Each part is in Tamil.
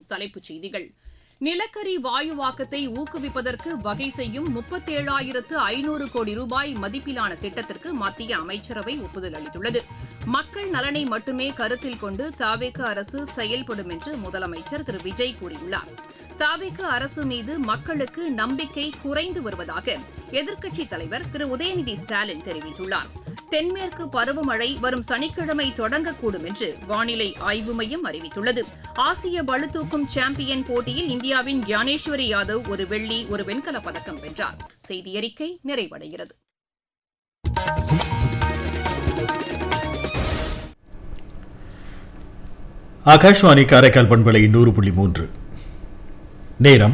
தலைப்புச் செய்திகள். நிலக்கரி வாயுவாக்கத்தை ஊக்குவிப்பதற்கு வகை செய்யும் 37,500 கோடி ரூபாய் மதிப்பிலான திட்டத்திற்கு மத்திய அமைச்சரவை ஒப்புதல் அளித்துள்ளது. மக்கள் நலனை மட்டுமே கருத்தில் கொண்டு தவேக அரசு செயல்படும் என்று முதலமைச்சர் திரு விஜய் கூறியுள்ளார். தவேக அரசு மீது மக்களுக்கு நம்பிக்கை குறைந்து வருவதாக எதிர்க்கட்சித் தலைவர் திரு உதயநிதி ஸ்டாலின் தெரிவித்துள்ளார். தென்மேற்கு பருவமழை வரும் சனிக்கிழமை தொடங்கக்கூடும் என்று வானிலை ஆய்வு மையம் அறிவித்துள்ளது. ஆசிய பளுதூக்கும் சாம்பியன் போட்டியில் இந்தியாவின் ஞானேஸ்வரி யாதவ் ஒரு வெள்ளி, ஒரு வெண்கலப் பதக்கம் வென்றார். செய்தியறிக்கை நிறைவடைகிறது. ஆகாஷ்வாணி காரைக்கால் பண்பலை 100.3. நேரம்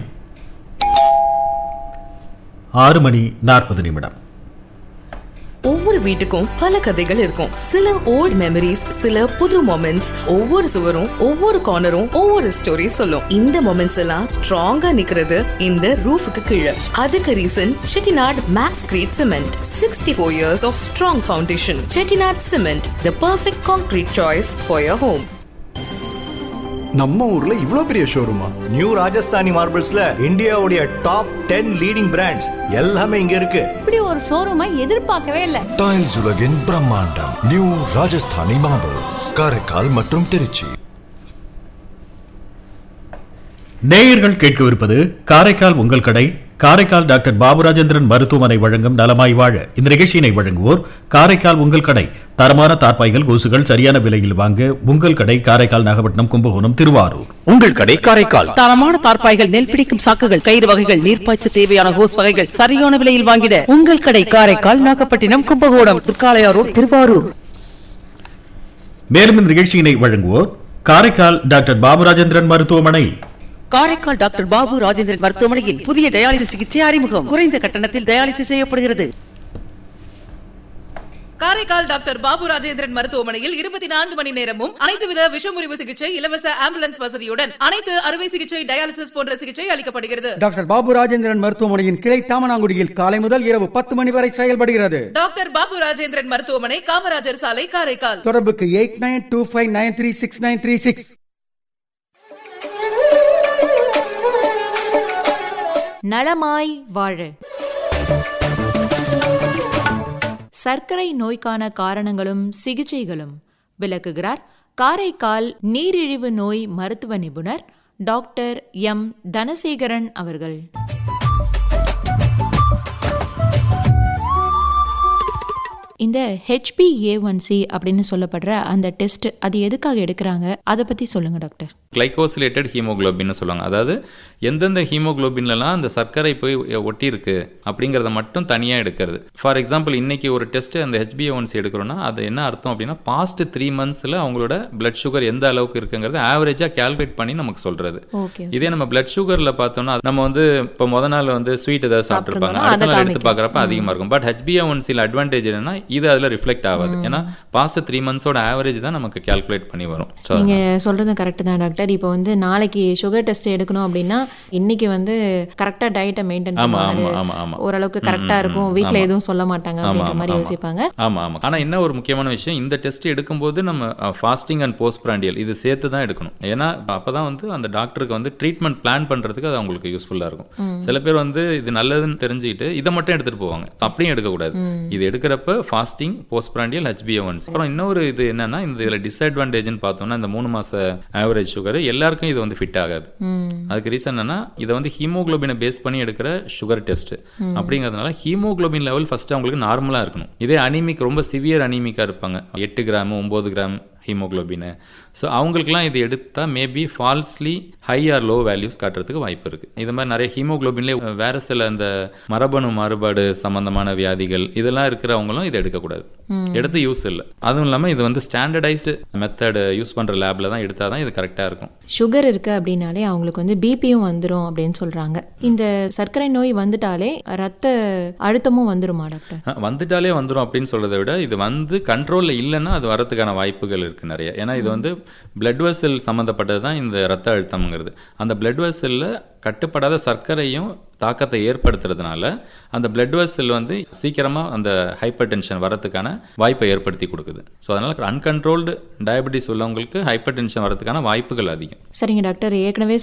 6:40. ஒவ்வொரு வீட்டுக்கும் பல கதைகள் இருக்கும். சில ஓல்ட் மெமரிஸ், சில புது மொமெண்ட்ஸ். ஒவ்வொரு சுவரும், ஒவ்வொரு கார்னரும் ஒவ்வொரு ஸ்டோரி சொல்லும். இந்த மொமெண்ட்ஸ் எல்லாம் ஸ்ட்ராங்கா நிக்கிறது இந்த ரூஃபுக்கு கீழே. அதுக்கு reason Chettinad maths great cement. 64 years of strong foundation. Chettinad Cement, the perfect concrete choice for your home. நம்ம ஊர்ல இவ்ளோ பெரிய ஷோரூமா? நியூ ராஜஸ்தானி மார்பிள்ஸ்ல இந்தியாவுடைய டாப் 10 லீடிங் பிராண்ட்ஸ் எல்லாமே இங்க இருக்கு. இப்படி ஒரு ஷோரூமை எதிர்பார்க்கவே இல்ல. டைல்ஸ் உலகின் பிரம்மாண்டம் நியூ ராஜஸ்தானி மார்பிள்ஸ், காரைக்கால் மற்றும் திருச்சி. நேயர்கள் கேட்கவிருப்பது காரைக்கால் உங்கள் கடை. காரைக்கால் டாக்டர் பாபுராஜேந்திரன் மருத்துவமனை வழங்கும் நலமாய் வாழ. இந்த நிகழ்ச்சியினை வழங்குவோர் காரைக்கால் உங்கள் கடை. தரமான தார்பாய்கள், கொசுகள் சரியான விலையில் வாங்க உங்கள் கடை. காரைக்கால், நாகப்பட்டினம், கும்பகோணம், திருவாரூர். உங்கள் கடை காரைக்கால். தரமான தார்பாய்கள், நெல் பிடிக்கும் சாக்குகள், கயிறு வகைகள், நீர்ப்பாய்ச்ச தேவையான ஹோஸ் வகைகள் சரியான விலையில் வாங்கிட உங்கள் கடை காரைக்கால், நாகப்பட்டினம், கும்பகோணம், திருக்காளையாரோடு, திருவாரூர். மேலும் இந்த நிகழ்ச்சியினை வழங்குவோர் காரைக்கால் டாக்டர் பாபுராஜேந்திரன் மருத்துவமனை. காரைக்கால் டாக்டர் பாபு ராஜேந்திரன் மருத்துவமனையில் புதிய டயாலிசிஸ் சிகிச்சை அறிமுகம். குறைந்த கட்டணத்தில் டயாலிசிஸ் செய்யப்படுகிறது. காரைக்கால் டாக்டர் பாபு ராஜேந்திரன் மருத்துவமனையில் 24 மணி நேரமும் அனைத்துவித விஷமுறிவு சிகிச்சை, இலவச ஆம்புலன்ஸ் வசதியுடன் அனைத்து அறுவை சிகிச்சை, டயாலிசிஸ் போன்ற சிகிச்சை அளிக்கப்படுகிறது. டாக்டர் பாபு ராஜேந்திரன் மருத்துவமனையின் கிளை தாமனாங்குடியில் காலை முதல் இரவு 10 மணி வரை செயல்படுகிறது. டாக்டர் பாபு ராஜேந்திரன் மருத்துவமனை, காமராஜர் சாலை, காரைக்கால். தொடர்புக்கு 8925936936. நலமாய் வாழ. சர்க்கரை நோய்க்கான காரணங்களும் சிகிச்சைகளும் விளக்குகிறார் காரைக்கால் நீரிழிவு நோய் மருத்துவ நிபுணர் டாக்டர் எம் தனசேகரன் அவர்கள். இந்த HbA1c அப்படின்னு சொல்லப்படுற அந்த டெஸ்ட், அது எதுக்காக எடுக்கிறாங்க, அதை பற்றி சொல்லுங்க டாக்டர். கிளைகோசிலேட்டட் ஹீமோகுளோபின்னு சொல்லுவாங்க. அதாவது எந்தெந்த ஹீமோகுளோபின்லாம் அந்த சர்க்கரை போய் ஒட்டி இருக்கு அப்படிங்கிறத மட்டும் தனியாக எடுக்கிறது. ஃபார் எக்ஸாம்பிள், இன்னைக்கு ஒரு டெஸ்ட் அந்த HbA1c எடுக்கிறோன்னா அது என்ன அர்த்தம் அப்படின்னா, பாஸ்ட் 3 monthsல அவங்களோட பிளட் சுகர் எந்த அளவுக்கு இருக்குங்கிறது ஆவரேஜாக கால்குலேட் பண்ணி நமக்கு சொல்றது. இதே நம்ம பிளட் சுகரில் பார்த்தோம்னா நம்ம வந்து இப்போ முதல் நாள் வந்து ஸ்வீட் ஏதாவது சாப்பிட்ருப்பாங்க, அடுத்த நாள் எடுத்து பார்க்குறப்ப அதிகமாக இருக்கும். பட் HbA1cல அட்வான்டேஜ் என்னன்னா இது அதில் ரிஃப்ளெக்ட் ஆகாது. ஏன்னா பாஸ்ட் 3 monthsோட ஆவரேஜ் தான் நமக்கு கால்குலேட் பண்ணி வரும். நீங்க சொல்றது கரெக்ட் தான் டாக்டர். இப்போ வந்து நாளைக்கு சுகர் டெஸ்ட் எடுக்கணும் அப்படின்னா இன்னைக்கு வந்து கரெக்டா டயட்டை மெயின்டைன் பண்ணுவாங்க, ஓரளவுக்கு கரெக்டா இருக்கும், வீட்ல எதுவும் சொல்ல மாட்டாங்க அப்படின்ற மாதிரி யோசிப்பாங்க. ஆமா ஆமா. ஆனா என்ன ஒரு முக்கியமான விஷயம், இந்த டெஸ்ட் எடுக்கும்போது நம்ம ஃபாஸ்டிங் அண்ட் போஸ்ட் பிராண்டியல் இது சேர்த்து தான் எடுக்கணும். ஏன்னா அப்பதான் வந்து அந்த டாக்டருக்கு வந்து ட்ரீட்மெண்ட் பிளான் பண்றதுக்கு அது அவங்களுக்கு யூஸ்ஃபுல்லா இருக்கும். சில பேர் வந்து இது நல்லதுன்னு தெரிஞ்சுக்கிட்டு இதை மட்டும் எடுத்துட்டு போவாங்க. அப்படியும் எடுக்கக்கூடாது. இது எடுக்கிறப்ப ஃபாஸ்டிங், போஸ்ட் பிராண்டியல், HbA1c. அப்புறம் இன்னொரு இது என்னன்னா, இந்த இதுல டிஸ்அட்வான்டேஜ்னு பார்த்தோம்னா இந்த 3 மாச ஆவரேஜ் சுகர் எல்லாருக்கும் இது வந்து ஃபிட் ஆகாது. அதுக்கு ரீசன் என்னன்னா, இதை வந்து ஹீமோகுளோபினை பேஸ் பண்ணி எடுக்கிற சுகர் டெஸ்ட் அப்படிங்கிறதுனால ஹீமோகுளோபின் லெவல் ஃபர்ஸ்ட் அவங்களுக்கு நார்மலா இருக்கணும். இதே அனீமிக், ரொம்ப சிவியர் அனீமிக்கா இருப்பாங்க, 8 கிராம் 9 கிராம் ஹீமோகுளோபின். ஸோ அவங்களுக்குலாம் இது எடுத்தால் maybe falsely high R low values காட்டுறதுக்கு வாய்ப்பு இருக்குது. இது மாதிரி நிறைய ஹீமோகுளோபின்லேயே வேறு சில இந்த மரபணு மாறுபாடு சம்மந்தமான வியாதிகள் இதெல்லாம் இருக்கிறவங்களும் இதை எடுக்கக்கூடாது. எடுத்து யூஸ் இல்லை. அதுவும் இல்லாமல் இது வந்து ஸ்டாண்டர்டைஸ்டு மெத்தட் யூஸ் பண்ணுற லேபில் தான் எடுத்தால் தான் இது கரெக்டாக இருக்கும். சுகர் இருக்குது அப்படின்னாலே அவங்களுக்கு வந்து பிபியும் வந்துடும் அப்படின்னு சொல்கிறாங்க. இந்த சர்க்கரை நோய் வந்துட்டாலே ரத்த அழுத்தமும் வந்துருமா டாக்டர்? வந்துட்டாலே வந்துடும் அப்படின்னு சொல்கிறத விட இது வந்து கண்ட்ரோலில் இல்லைன்னா அது வரதுக்கான வாய்ப்புகள் இருக்குது நிறைய. ஏன்னா இது வந்து பிளட் வெசல் சம்மந்தப்பட்டது தான் இந்த ரத்த அழுத்தம்ங்கிறது. அந்த பிளட் வெசலில் கட்டுப்படாத சர்க்கரையும் தாக்கத்தை ஏற்படுத்துறதுனால அந்த பிளட் வெசல் வந்து சீக்கிரமாக அந்த ஹைப்பர் டென்ஷன் வரதுக்கான வாய்ப்பை ஏற்படுத்தி கொடுக்குது. ஸோ அதனால் அன்கண்ட்ரோல்டு டயபெட்டிஸ் உள்ளவங்களுக்கு ஹைப்பர் டென்ஷன் வரதுக்கான வாய்ப்புகள் அதிகம். சரிங்க டாக்டர், ஏற்கனவே